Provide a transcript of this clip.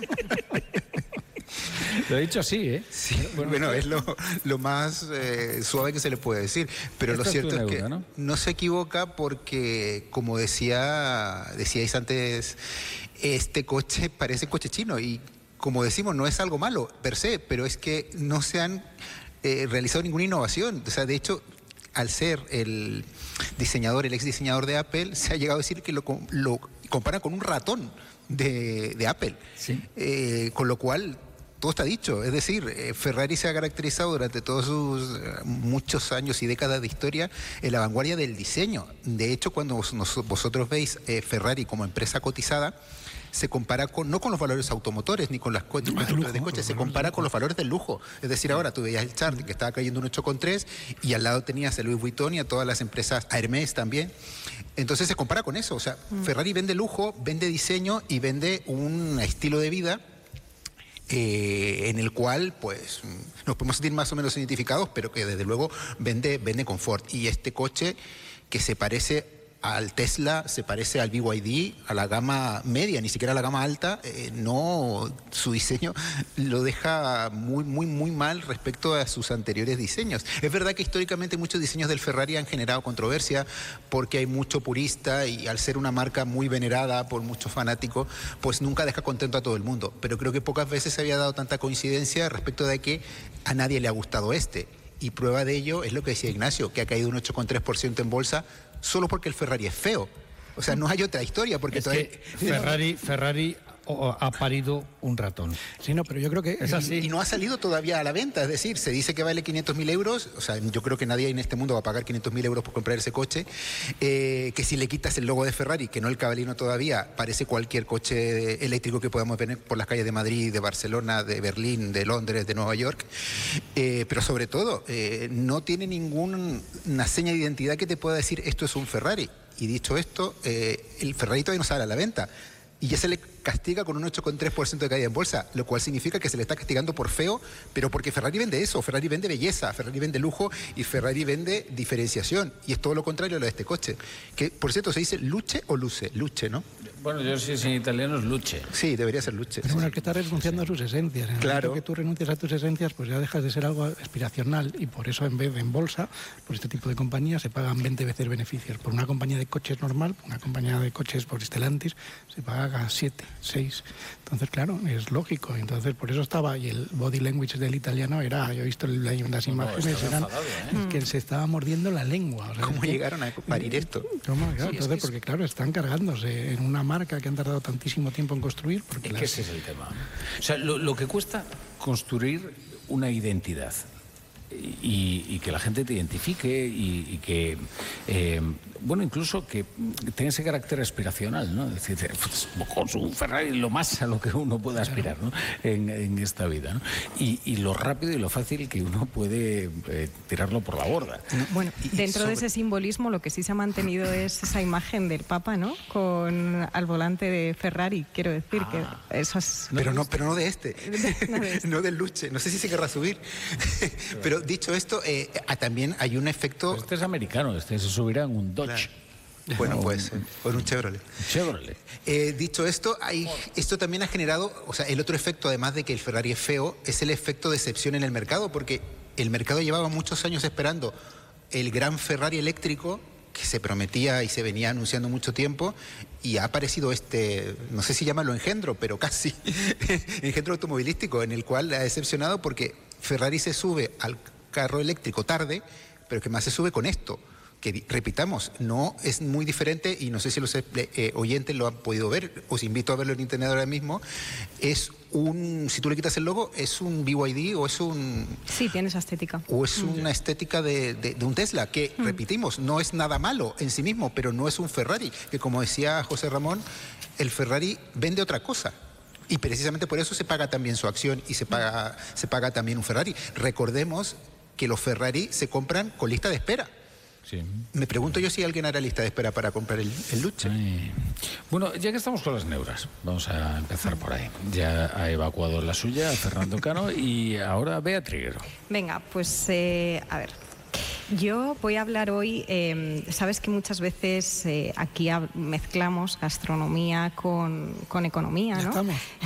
Lo he dicho así, ¿eh? Sí, bueno, es lo más suave que se le puede decir. Pero lo cierto es que no se equivoca porque, como decíais antes, este coche parece coche chino y, como decimos, no es algo malo per se, pero es que no se han realizado ninguna innovación. O sea, de hecho, al ser el ex diseñador de Apple, se ha llegado a decir que lo compara con un ratón de Apple. Sí. Con lo cual, todo está dicho. Es decir, Ferrari se ha caracterizado durante todos sus muchos años y décadas de historia en la vanguardia del diseño. De hecho, cuando vosotros veis Ferrari como empresa cotizada, se compara no con los valores automotores ni con las constructoras de coches, se compara con los valores del lujo. Es decir, ahora tú veías el chart que estaba cayendo un 8,3 y al lado tenías el Louis Vuitton y a todas las empresas, a Hermès también. Entonces se compara con eso. O sea, Ferrari vende lujo, vende diseño y vende un estilo de vida en el cual pues nos podemos sentir más o menos identificados, pero que desde luego vende confort. Y este coche, que se parece al Tesla, se parece al BYD, a la gama media, ni siquiera a la gama alta, su diseño lo deja muy mal respecto a sus anteriores diseños. Es verdad que históricamente muchos diseños del Ferrari han generado controversia porque hay mucho purista y, al ser una marca muy venerada por muchos fanáticos, pues nunca deja contento a todo el mundo. Pero creo que pocas veces se había dado tanta coincidencia respecto de que a nadie le ha gustado este. Y prueba de ello es lo que decía Ignacio, que ha caído un 8,3% en bolsa solo porque el Ferrari es feo. O sea, no hay otra historia, porque es que Ferrari ha parido un ratón. Sí, no, pero yo creo que es así. Y no ha salido todavía a la venta, es decir, se dice que vale 500.000 euros, o sea, yo creo que nadie en este mundo va a pagar 500.000 euros por comprar ese coche, que si le quitas el logo de Ferrari, que no el cabalino todavía, parece cualquier coche eléctrico que podamos ver por las calles de Madrid, de Barcelona, de Berlín, de Londres, de Nueva York, pero sobre todo, no tiene ninguna seña de identidad que te pueda decir esto es un Ferrari. Y dicho esto, el Ferrari todavía no sale a la venta. Y ya se le castiga con un 8,3% de caída en bolsa, lo cual significa que se le está castigando por feo, pero porque Ferrari vende eso, Ferrari vende belleza, Ferrari vende lujo y Ferrari vende diferenciación. Y es todo lo contrario a lo de este coche. Que, por cierto, se dice luce o luce, luce, ¿no? Bueno, yo si es en italiano es luce. Sí, debería ser luce. Pero bueno, es que está renunciando a sus esencias. En el momento que tú renuncias a tus esencias, pues ya dejas de ser algo aspiracional y por eso en vez de en bolsa, por este tipo de compañías se pagan 20 veces beneficios. Por una compañía de coches normal, por una compañía de coches por Stellantis, se paga 7, 6. Entonces, claro, es lógico. Entonces, por eso estaba, y el body language del italiano era, yo he visto las imágenes, eran que se estaba mordiendo la lengua. O sea, ¿cómo llegaron a parir esto? ¿Cómo? Claro, sí, entonces, porque claro, están cargándose en una marca que han tardado tantísimo tiempo en construir. Porque es que ese es el tema. O sea, lo que cuesta construir una identidad y que la gente te identifique y que, bueno, incluso que tenga ese carácter aspiracional, ¿no? Es decir, pues, con su Ferrari lo más a lo que uno puede aspirar, ¿no? en esta vida, ¿no? Y lo rápido y lo fácil que uno puede tirarlo por la borda. Bueno, dentro de ese simbolismo lo que sí se ha mantenido es esa imagen del Papa, ¿no? Al volante de Ferrari, quiero decir que eso es... Pero no de este, no del Luce, no sé si se querrá subir, pero dicho esto, también hay un efecto... Pero este es americano, este se subirá en un Dodge. Claro. Bueno, pues, o en un Chevrolet. Chevrolet. Dicho esto, esto también ha generado, o sea, el otro efecto, además de que el Ferrari es feo, es el efecto de decepción en el mercado, porque el mercado llevaba muchos años esperando el gran Ferrari eléctrico que se prometía y se venía anunciando mucho tiempo, y ha aparecido no sé si llamarlo engendro, pero casi, engendro automovilístico, en el cual ha decepcionado porque Ferrari se sube al carro eléctrico tarde, pero que más se sube con esto, que repitamos, no es muy diferente, y no sé si los oyentes lo han podido ver, os invito a verlo en internet ahora mismo. Si tú le quitas el logo, es un BYD o es un... Sí, tiene esa estética. O es una estética de un Tesla, que, repetimos, no es nada malo en sí mismo, pero no es un Ferrari, que, como decía José Ramón, el Ferrari vende otra cosa. Y precisamente por eso se paga también su acción y se paga también un Ferrari. Recordemos que los Ferrari se compran con lista de espera. Sí. Me pregunto yo si alguien hará lista de espera para comprar el Luce. Bueno, ya que estamos con las neuras, vamos a empezar por ahí. Ya ha evacuado la suya Fernando Cano y ahora Bea Triguero. Venga, pues a ver. Yo voy a hablar hoy, sabes que muchas veces aquí mezclamos gastronomía con economía, ¿no? Ya estamos.